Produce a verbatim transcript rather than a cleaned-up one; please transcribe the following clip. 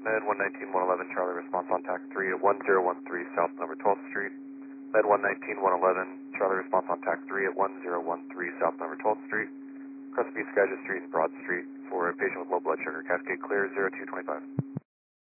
Med one nineteen one eleven, Charlie, response on TAC three at one zero one three South November twelfth Street. Med one nineteen one eleven, Charlie, response on TAC three at one zero one three South November twelfth Street. Crescent Beach, Skagit Street, and Broad Street for a patient with low blood sugar. Cascade clear, zero two twenty-five.